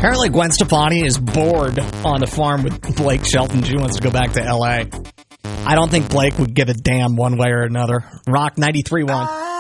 Apparently Gwen Stefani is bored on the farm with Blake Shelton. She wants to go back to L.A. I don't think Blake would give a damn one way or another. Rock 93.1.